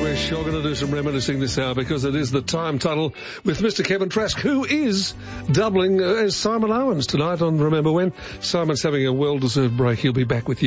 We're sure going to do some reminiscing this hour because it is the Time Tunnel with Mr. Kevin Trask, who is doubling as Simon Owens tonight on Remember When. Simon's having a well-deserved break. He'll be back with you.